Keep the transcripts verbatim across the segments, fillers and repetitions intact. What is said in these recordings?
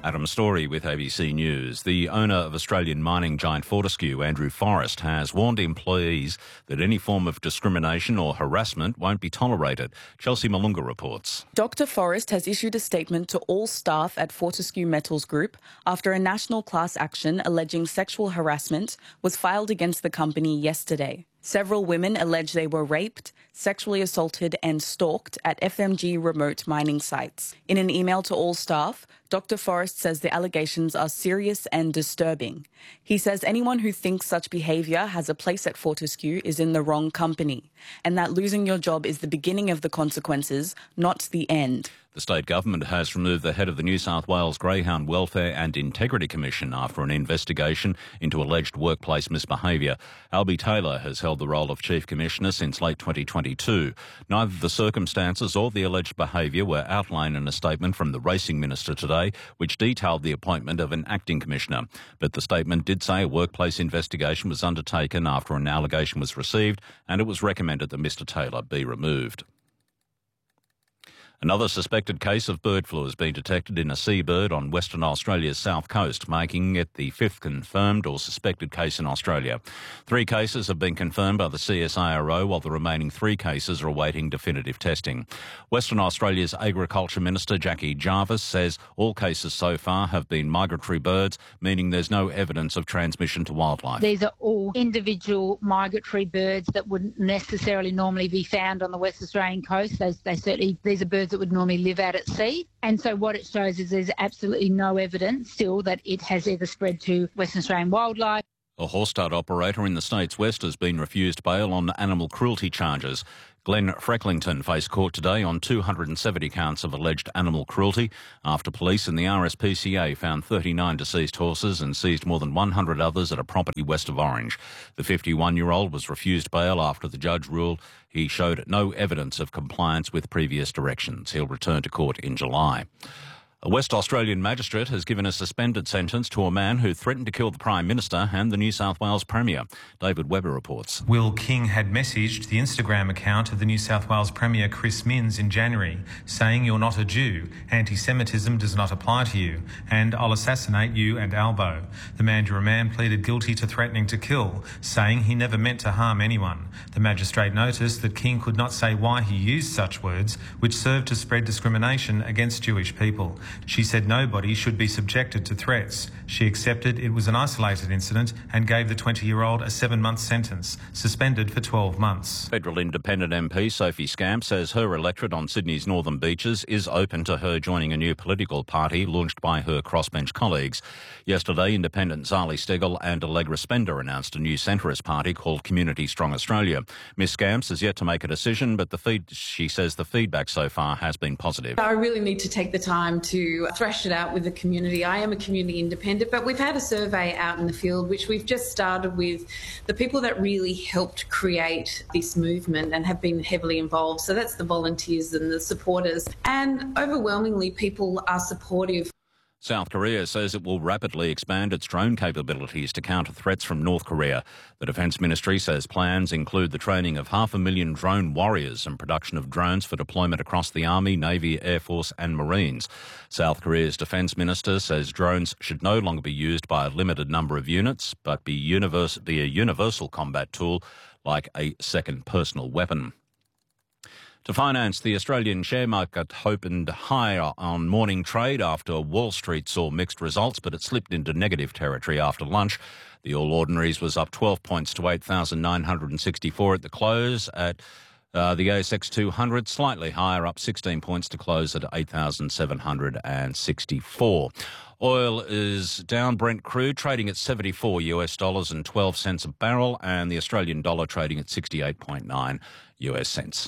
Adam Story with A B C News. The owner of Australian mining giant Fortescue, Andrew Forrest, has warned employees that any form of discrimination or harassment won't be tolerated. Chelsea Malunga reports. Doctor Forrest has issued a statement to all staff at Fortescue Metals Group after a national class action alleging sexual harassment was filed against the company yesterday. Several women allege they were raped, sexually assaulted and stalked at F M G remote mining sites. In an email to all staff, Doctor Forrest says the allegations are serious and disturbing. He says anyone who thinks such behaviour has a place at Fortescue is in the wrong company, and that losing your job is the beginning of the consequences, not the end. The state government has removed the head of the New South Wales Greyhound Welfare and Integrity Commission after an investigation into alleged workplace misbehaviour. Albie Taylor has held the role of Chief Commissioner since late twenty twenty-two. Neither the circumstances or the alleged behaviour were outlined in a statement from the Racing Minister today, which detailed the appointment of an acting commissioner. But the statement did say a workplace investigation was undertaken after an allegation was received, and it was recommended that Mr Taylor be removed. Another suspected case of bird flu has been detected in a seabird on Western Australia's south coast, making it the fifth confirmed or suspected case in Australia. Three cases have been confirmed by the C S I R O, while the remaining three cases are awaiting definitive testing. Western Australia's Agriculture Minister Jackie Jarvis says all cases so far have been migratory birds, meaning there's no evidence of transmission to wildlife. These are all individual migratory birds that wouldn't necessarily normally be found on the West Australian coast. They, they certainly, these are birds that would normally live out at sea. And so what it shows is there's absolutely no evidence still that it has ever spread to Western Australian wildlife. A horse stud operator in the state's west has been refused bail on animal cruelty charges. Glenn Frecklington faced court today on two hundred seventy counts of alleged animal cruelty after police and the R S P C A found thirty-nine deceased horses and seized more than one hundred others at a property west of Orange. The fifty-one-year-old was refused bail after the judge ruled he showed no evidence of compliance with previous directions. He'll return to court in July. A West Australian magistrate has given a suspended sentence to a man who threatened to kill the Prime Minister and the New South Wales Premier. David Webber reports. Will King had messaged the Instagram account of the New South Wales Premier Chris Minns in January, saying you're not a Jew, anti-Semitism does not apply to you, and I'll assassinate you and Albo. The Mandurah man pleaded guilty to threatening to kill, saying he never meant to harm anyone. The magistrate noticed that King could not say why he used such words, which served to spread discrimination against Jewish people. She said nobody should be subjected to threats. She accepted it was an isolated incident and gave the twenty-year-old a seven-month sentence, suspended for twelve months. Federal Independent M P Sophie Scamp says her electorate on Sydney's northern beaches is open to her joining a new political party launched by her crossbench colleagues. Yesterday, Independent Zali Steggall and Allegra Spender announced a new centrist party called Community Strong Australia. Miss Scamps has yet to make a decision, but the feed, she says the feedback so far has been positive. I really need to take the time to thrash it out with the community. I am a community independent, but we've had a survey out in the field which we've just started with the people that really helped create this movement and have been heavily involved. So that's the volunteers and the supporters. And overwhelmingly, people are supportive. South Korea says it will rapidly expand its drone capabilities to counter threats from North Korea. The Defence Ministry says plans include the training of half a million drone warriors and production of drones for deployment across the Army, Navy, Air Force and Marines. South Korea's Defence Minister says drones should no longer be used by a limited number of units, but be, universe, be a universal combat tool like a second personal weapon. To finance, the Australian share market opened higher on morning trade after Wall Street saw mixed results, but it slipped into negative territory after lunch. The All Ordinaries was up twelve points to eight thousand nine hundred sixty-four at the close. At uh, the A S X two hundred, slightly higher, up sixteen points to close at eight thousand seven hundred sixty-four. Oil is down. Brent crude trading at seventy-four U S dollars and twelve cents a barrel, and the Australian dollar trading at sixty-eight point nine U S cents.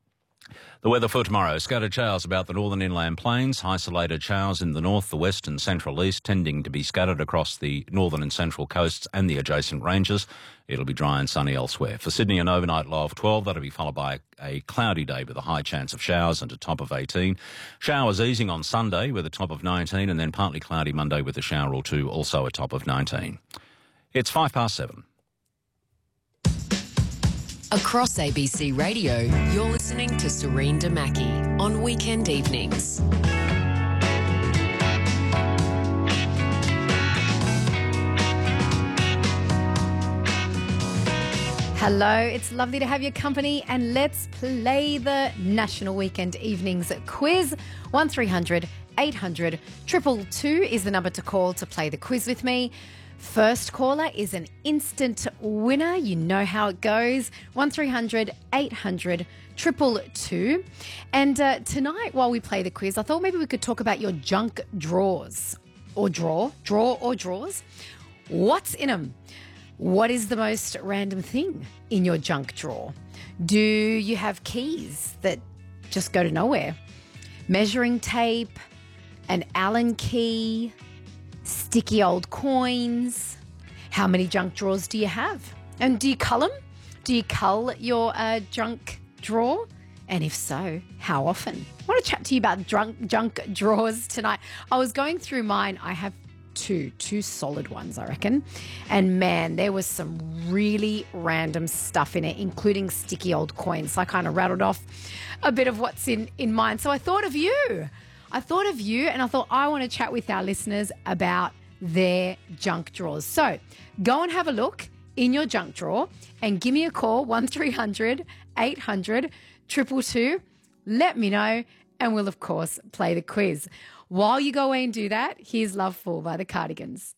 The weather for tomorrow. Scattered showers about the northern inland plains, isolated showers in the north, the west and central east, tending to be scattered across the northern and central coasts and the adjacent ranges. It'll be dry and sunny elsewhere. For Sydney, an overnight low of twelve. That'll be followed by a cloudy day with a high chance of showers and a top of eighteen. Showers easing on Sunday with a top of nineteen, and then partly cloudy Monday with a shower or two, also a top of nineteen. It's five past seven. Across A B C Radio, you're listening to Serene Damaki on weekend evenings. Hello, it's lovely to have your company, and let's play the National Weekend Evenings quiz. one three hundred eight hundred two two two is the number to call to play the quiz with me. First caller is an instant winner. You know how it goes. one three hundred eight hundred two two two. And uh, tonight, while we play the quiz, I thought maybe we could talk about your junk drawers. Or drawer. Drawer or drawers. What's in them? What is the most random thing in your junk drawer? Do you have keys that just go to nowhere? Measuring tape, an Allen key, sticky old coins. How many junk drawers do you have? And do you cull them? Do you cull your uh, junk drawer? And if so, how often? I want to chat to you about drunk, junk drawers tonight. I was going through mine. I have two, two solid ones, I reckon. And man, there was some really random stuff in it, including sticky old coins. So I kind of rattled off a bit of what's in, in mine. So I thought of you. I thought of you and I thought I want to chat with our listeners about their junk drawers. So go and have a look in your junk drawer and give me a call, one three hundred eight hundred two two two. Let me know and we'll, of course, play the quiz. While you go away and do that, here's Love Fool by the Cardigans.